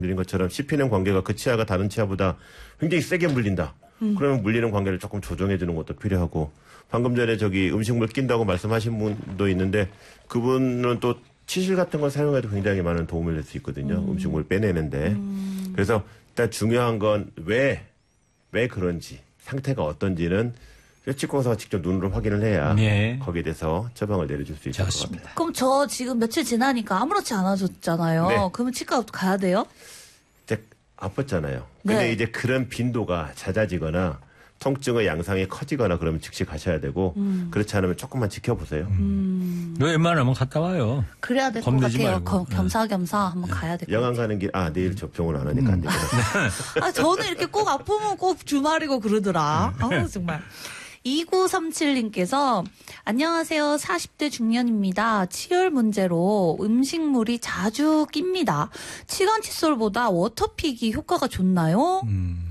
드린 것처럼 씹히는 관계가 그 치아가 다른 치아보다 굉장히 세게 물린다. 그러면 물리는 관계를 조금 조정해 주는 것도 필요하고 방금 전에 저기 음식물 낀다고 말씀하신 분도 있는데 그분은 또 치실 같은 걸 사용해도 굉장히 많은 도움을 낼 수 있거든요. 음식물 빼내는데. 그래서 일단 중요한 건 왜 그런지 상태가 어떤지는 치과의사가 직접 눈으로 확인을 해야 네. 거기에 대해서 처방을 내려줄 수 있을 것 좋습니다. 같아요. 그럼 저 지금 며칠 지나니까 아무렇지 않아졌잖아요. 네. 그러면 치과 가야 돼요? 이제 아팠잖아요. 근데 네. 이제 그런 빈도가 잦아지거나 통증의 양상이 커지거나 그러면 즉시 가셔야 되고 그렇지 않으면 조금만 지켜보세요. 너 웬만하면 갔다 와요. 그래야 될 것 겁내지 같아요. 말고. 겸사겸사 한번 가야 될 것 영암 같아요. 가는 길, 내일 접종을 안 하니까 안 되구나. 아, 저는 이렇게 꼭 아프면 꼭 주말이고 그러더라. 아우, 정말. 2937님께서 안녕하세요. 40대 중년입니다. 치열 문제로 음식물이 자주 낍니다. 치간 칫솔보다 워터픽이 효과가 좋나요?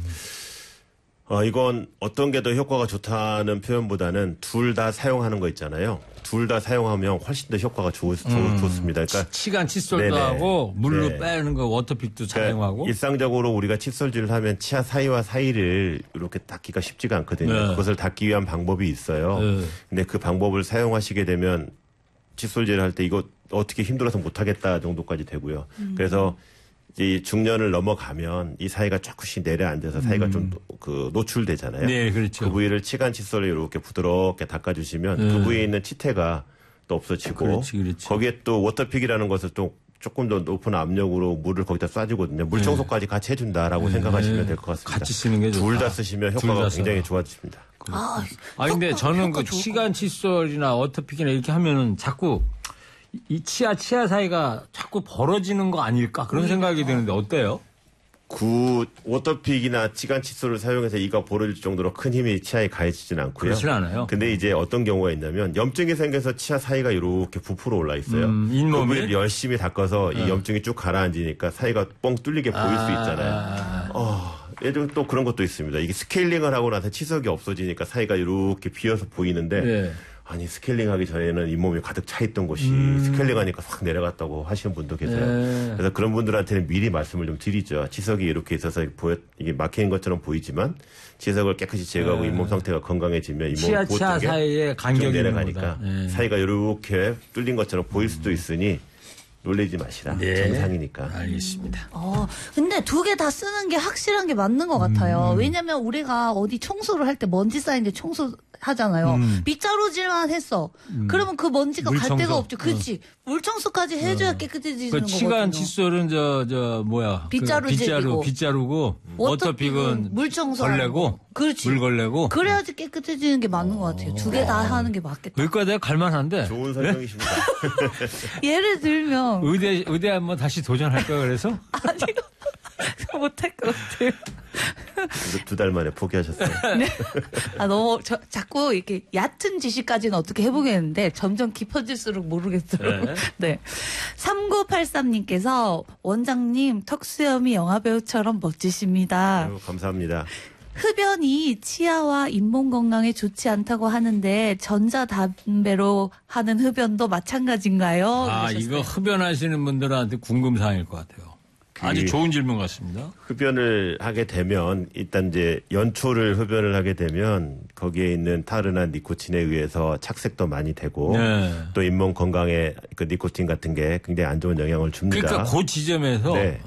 이건 어떤 게 더 효과가 좋다는 표현보다는 둘 다 사용하는 거 있잖아요. 둘 다 사용하면 훨씬 더 효과가 좋습니다. 그러니까 치간 칫솔도 네네. 하고 물로 네. 빼는 거 워터픽도 그러니까 사용하고. 일상적으로 우리가 칫솔질을 하면 치아 사이와 사이를 이렇게 닦기가 쉽지가 않거든요. 네. 그것을 닦기 위한 방법이 있어요. 네. 근데 그 방법을 사용하시게 되면 칫솔질을 할 때 이거 어떻게 힘들어서 못하겠다 정도까지 되고요. 그래서 이 중년을 넘어가면 이 사이가 조금씩 내려앉아서 사이가 좀 노출되잖아요. 네, 그렇죠. 그 부위를 치간 칫솔로 이렇게 부드럽게 닦아주시면 그 부위에 있는 치태가 또 없어지고 그렇지. 거기에 또 워터픽이라는 것을 또 조금 더 높은 압력으로 물을 거기다 쏴주거든요. 물 청소까지 같이 해준다라고 생각하시면 될 것 같습니다. 같이 쓰는 게 좋다. 둘 다 쓰시면 둘 효과가 다 써요. 굉장히 좋아집니다. 근데 저는 효과 그 좋을 치간 칫솔이나 워터픽이나 이렇게 하면은 자꾸 이 치아 사이가 자꾸 벌어지는 거 아닐까 그런 생각이 드는데 어때요? 워터픽이나 치간 칫솔을 사용해서 이가 벌어질 정도로 큰 힘이 치아에 가해지진 않고요. 그렇진 않아요. 근데 이제 어떤 경우가 있냐면 염증이 생겨서 치아 사이가 이렇게 부풀어 올라 있어요. 잇몸이? 그걸 열심히 닦아서 이 염증이 쭉 가라앉으니까 사이가 뻥 뚫리게 보일 수 있잖아요. 예를 또 그런 것도 있습니다. 이게 스케일링을 하고 나서 치석이 없어지니까 사이가 이렇게 비어서 보이는데 네. 아니 스케일링하기 전에는 잇몸이 가득 차 있던 곳이 스케일링하니까 확 내려갔다고 하시는 분도 계세요. 네. 그래서 그런 분들한테는 미리 말씀을 좀 드리죠. 치석이 이렇게 있어서 이게 막히는 것처럼 보이지만 치석을 깨끗이 제거하고 잇몸 상태가 건강해지면 잇몸 치아 사이에 간격이 내려가니까 있는 거다. 네. 사이가 이렇게 뚫린 것처럼 보일 수도 있으니 놀라지 마시라. 네. 정상이니까. 알겠습니다. 근데 두 개 다 쓰는 게 확실한 게 맞는 것 같아요. 왜냐면 우리가 어디 청소를 할 때 먼지 쌓인 데 청소하잖아요. 빗자루질만 했어. 그러면 그 먼지가 갈 물청소. 데가 없죠. 그렇지. 물청소까지 해줘야 깨끗해지는 그 거거든요. 치간 칫솔은 빗자루질이고. 빗자루고 워터픽은 물청소 걸레고 그렇지. 물 걸레고. 그래야지 깨끗해지는 게 맞는 것 같아요. 두 개 다 하는 게 맞겠다. 여기까지 내가 갈만한데 좋은 설명이십니다. 예를 들면 의대 한번 다시 도전할 거야 그래서 아니요. 못할 것 같아요. 2달 만에 포기하셨어요. 너무 자꾸 이렇게 얕은 지식까지는 어떻게 해보겠는데 점점 깊어질수록 모르겠어요. 네. 3983님께서 원장님 턱수염이 영화배우처럼 멋지십니다. 아유, 감사합니다. 흡연이 치아와 잇몸 건강에 좋지 않다고 하는데 전자담배로 하는 흡연도 마찬가지인가요? 그러셨어요. 이거 흡연하시는 분들한테 궁금사항일 것 같아요. 아주 좋은 질문 같습니다. 흡연을 하게 되면 일단 이제 연초를 흡연을 하게 되면 거기에 있는 타르나 니코틴에 의해서 착색도 많이 되고 네. 또 잇몸 건강에 그 니코틴 같은 게 굉장히 안 좋은 영향을 줍니다. 그러니까 그 지점에서 네.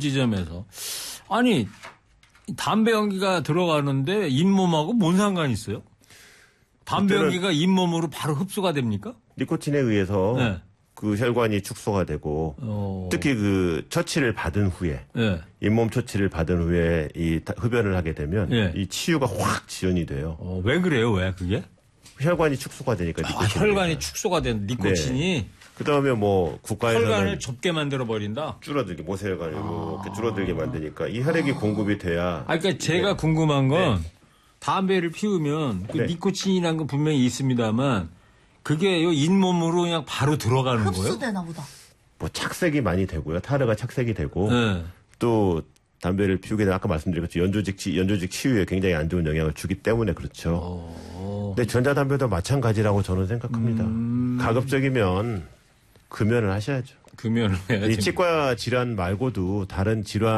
아니 담배 연기가 들어가는데 잇몸하고 뭔 상관이 있어요? 담배 그때는- 연기가 잇몸으로 바로 흡수가 됩니까? 니코틴에 의해서 네. 그 혈관이 축소가 되고 특히 그 처치를 받은 후에 네. 잇몸 처치를 받은 후에 흡연을 하게 되면 예. 이 치유가 확 지연이 돼요. 왜 그래요? 왜 그게? 혈관이 축소가 되니까 니코틴이. 혈관이 축소가 된 니코틴이 그다음에 뭐 국가에서는 혈관을 좁게 만들어 버린다. 줄어들게 모세혈관이 이렇게 줄어들게 만드니까 이 혈액이 공급이 돼야. 그러니까 제가 궁금한 건 담배를 피우면 그 네. 니코틴이라는 건 분명히 있습니다만 그게 요 잇몸으로 그냥 바로 들어가는 거예요? 흡수되나 보다. 뭐 착색이 많이 되고요. 타르가 착색이 되고 네. 또 담배를 피우게 되면 아까 말씀드렸죠. 연조직 치유에 굉장히 안 좋은 영향을 주기 때문에 그렇죠. 근데 전자담배도 마찬가지라고 저는 생각합니다. 가급적이면 금연을 하셔야죠. 금연을 해야지. 이 치과 질환 말고도 다른 질환